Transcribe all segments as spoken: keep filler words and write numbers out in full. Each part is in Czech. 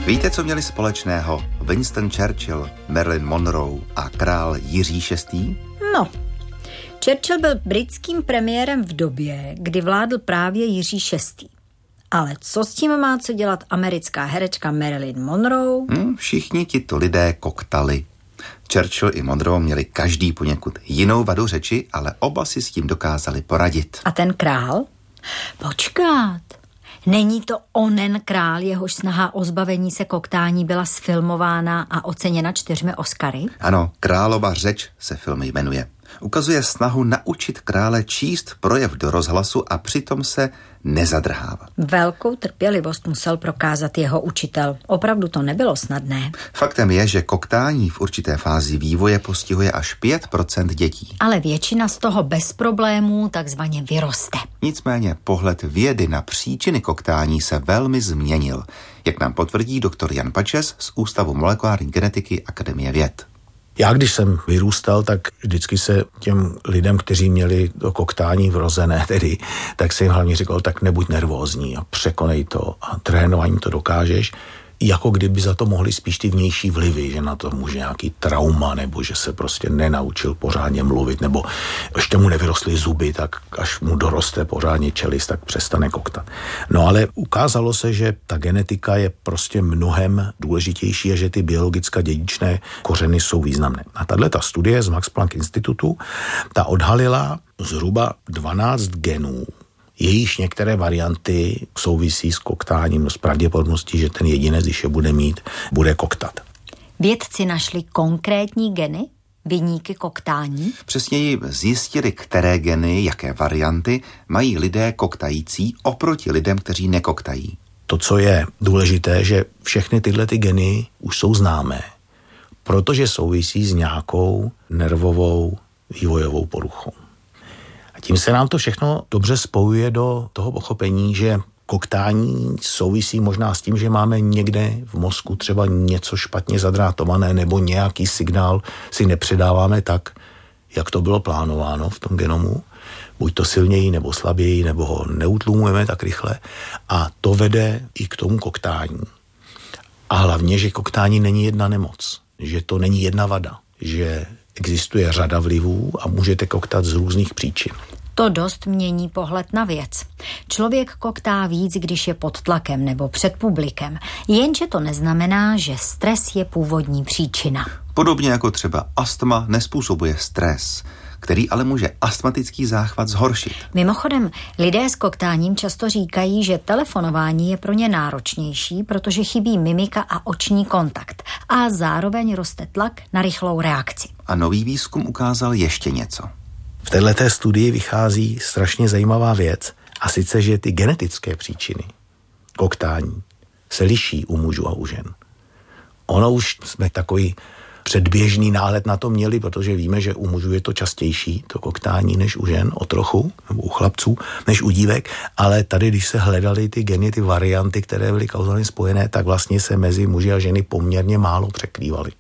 Víte, co měli společného Winston Churchill, Marilyn Monroe a král Jiří šestý? No, Churchill byl britským premiérem v době, kdy vládl právě Jiří šestý. Ale co s tím má co dělat americká herečka Marilyn Monroe? Hmm, všichni tito lidé koktali. Churchill i Monroe měli každý poněkud jinou vadu řeči, ale oba si s tím dokázali poradit. A ten král? Počkat, není to onen král, jehož snaha o zbavení se koktání byla sfilmována a oceněna čtyřmi Oscary? Ano, Králova řeč se film jmenuje. Ukazuje snahu naučit krále číst projev do rozhlasu a přitom se nezadrhávat. Velkou trpělivost musel prokázat jeho učitel. Opravdu to nebylo snadné. Faktem je, že koktání v určité fázi vývoje postihuje až pět procent dětí. Ale většina z toho bez problémů takzvaně vyroste. Nicméně pohled vědy na příčiny koktání se velmi změnil, jak nám potvrdí doktor Jan Pačes z Ústavu molekulární genetiky Akademie věd. Já, když jsem vyrůstal, tak vždycky se těm lidem, kteří měli to koktání vrozené tedy, tak se jim hlavně říkal, tak nebuď nervózní a překonej to a trénování to dokážeš. Jako kdyby za to mohli spíš ty vnější vlivy, že na to může nějaký trauma, nebo že se prostě nenaučil pořádně mluvit, nebo ještě mu nevyrostly zuby, tak až mu doroste pořádně čelist, tak přestane koktat. No ale ukázalo se, že ta genetika je prostě mnohem důležitější a že ty biologické dědičné kořeny jsou významné. A tato studie z Max Planck institutu, ta odhalila zhruba dvanáct genů, jejíž některé varianty souvisí s koktáním, s pravděpodobností, že ten jedinec, když je bude mít, bude koktat. Vědci našli konkrétní geny, viníky koktání? Přesněji zjistili, které geny, jaké varianty mají lidé koktající oproti lidem, kteří nekoktají. To, co je důležité, že všechny tyhle ty geny už jsou známé, protože souvisí s nějakou nervovou vývojovou poruchou. Tím se nám to všechno dobře spojuje do toho pochopení, že koktání souvisí možná s tím, že máme někde v mozku třeba něco špatně zadrátované nebo nějaký signál si nepředáváme tak, jak to bylo plánováno v tom genomu. Buď to silněji nebo slaběji, nebo ho neutlumujeme tak rychle. A to vede i k tomu koktání. A hlavně, že koktání není jedna nemoc, že to není jedna vada, že existuje řada vlivů a můžete koktat z různých příčin. To dost mění pohled na věc. Člověk koktá víc, když je pod tlakem nebo před publikem, jenže to neznamená, že stres je původní příčina. Podobně jako třeba astma nezpůsobuje stres, který ale může astmatický záchvat zhoršit. Mimochodem, lidé s koktáním často říkají, že telefonování je pro ně náročnější, protože chybí mimika a oční kontakt a zároveň roste tlak na rychlou reakci. A nový výzkum ukázal ještě něco. V této studii vychází strašně zajímavá věc, a sice, že ty genetické příčiny koktání se liší u mužů a u žen. Ono už jsme takový předběžný náhled na to měli, protože víme, že u mužů je to častější, to koktání, než u žen, o trochu, nebo u chlapců, než u dívek, ale tady, když se hledaly ty geny, ty varianty, které byly kauzálně spojené, tak vlastně se mezi muži a ženy poměrně málo překrývaly.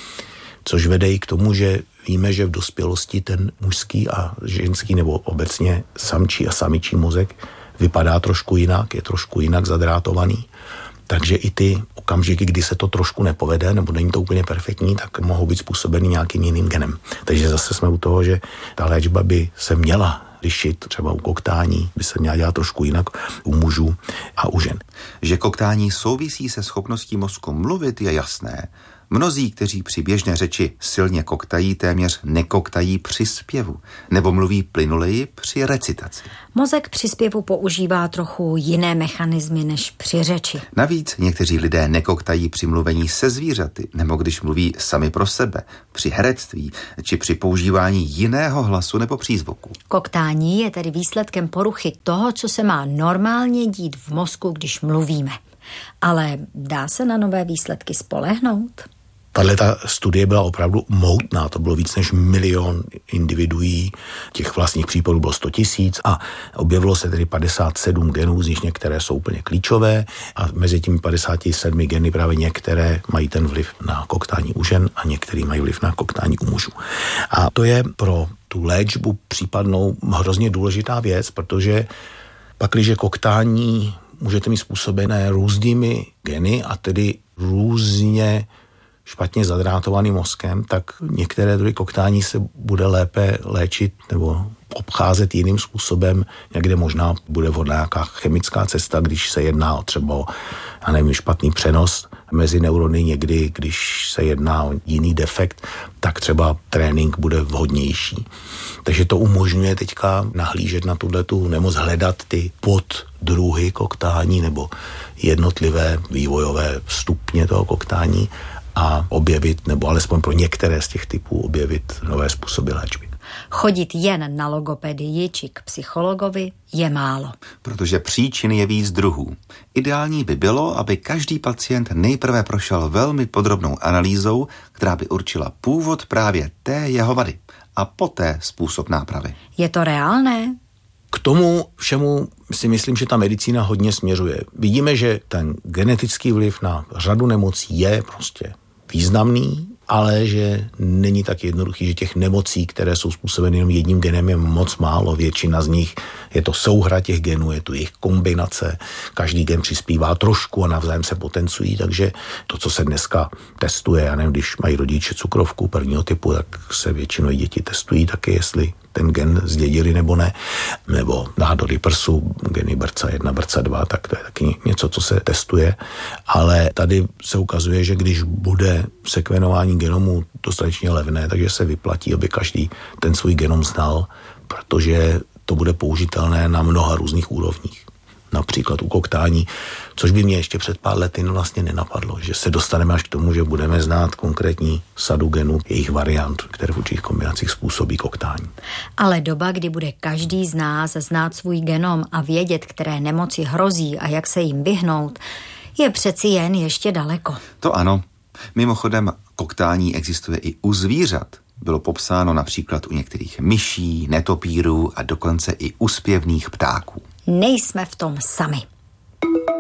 Což vede i k tomu, že víme, že v dospělosti ten mužský a ženský, nebo obecně samčí a samičí mozek vypadá trošku jinak, je trošku jinak zadrátovaný. Takže i ty okamžiky, kdy se to trošku nepovede, nebo není to úplně perfektní, tak mohou být způsobeny nějakým jiným genem. Takže zase jsme u toho, že ta léčba by se měla lišit, třeba u koktání by se měla dělat trošku jinak u mužů a u žen. Že koktání souvisí se schopností mozku mluvit, je jasné. Mnozí, kteří při běžné řeči silně koktají, téměř nekoktají při zpěvu, nebo mluví plynuleji při recitaci. Mozek při zpěvu používá trochu jiné mechanismy než při řeči. Navíc někteří lidé nekoktají při mluvení se zvířaty, nebo když mluví sami pro sebe, při herectví, či při používání jiného hlasu nebo přízvuku. Koktání je tedy výsledkem poruchy toho, co se má normálně dít v mozku, když mluvíme. Ale dá se na nové výsledky spolehnout? Tahle ta studie byla opravdu mohutná, to bylo víc než milion individuí, těch vlastních případů bylo sto tisíc a objevilo se tedy padesát sedm genů, z nich některé jsou úplně klíčové a mezi těmi padesáti sedmi geny právě některé mají ten vliv na koktání u žen a některé mají vliv na koktání u mužů. A to je pro tu léčbu případnou hrozně důležitá věc, protože pakliže koktání můžete mít způsobené různými geny a tedy různě špatně zadrátovaným mozkem, tak některé druhy koktání se bude lépe léčit nebo obcházet jiným způsobem, někde možná bude vhodná nějaká chemická cesta, když se jedná o třeba o, já nevím, špatný přenos mezi neurony, někdy, když se jedná o jiný defekt, tak třeba trénink bude vhodnější. Takže to umožňuje teďka nahlížet na tuhletu nemoc, hledat ty poddruhy koktání nebo jednotlivé vývojové stupně toho koktání a objevit, nebo alespoň pro některé z těch typů objevit nové způsoby léčby. Chodit jen na logopedii či k psychologovi je málo. Protože příčin je víc druhů. Ideální by bylo, aby každý pacient nejprve prošel velmi podrobnou analýzou, která by určila původ právě té jeho vady a poté způsob nápravy. Je to reálné? K tomu všemu si myslím, že ta medicína hodně směřuje. Vidíme, že ten genetický vliv na řadu nemocí je prostě významný, ale že není tak jednoduchý, že těch nemocí, které jsou způsobeny jenom jedním genem, je moc málo. Většina z nich je to souhra těch genů, je to jejich kombinace. Každý gen přispívá trošku a navzájem se potencují, takže to, co se dneska testuje, já nevím, když mají rodiče cukrovku prvního typu, tak se většinou i děti testují taky, jestli ten gen zdědili nebo ne, nebo nádory prsu, geny B R C A jedna, B R C A dva, tak to je taky něco, co se testuje, ale tady se ukazuje, že když bude sekvenování genomu dostatečně levné, takže se vyplatí, aby každý ten svůj genom znal, protože to bude použitelné na mnoha různých úrovních. Například u koktání, což by mě ještě před pár lety vlastně nenapadlo, že se dostaneme až k tomu, že budeme znát konkrétní sadu genů, jejich variant, které v určitých kombinacích způsobí koktání. Ale doba, kdy bude každý z nás znát svůj genom a vědět, které nemoci hrozí a jak se jim vyhnout, je přeci jen ještě daleko. To ano. Mimochodem, koktání existuje i u zvířat. Bylo popsáno například u některých myší, netopírů a dokonce i u zpěvných ptáků. Nejsme v tom sami.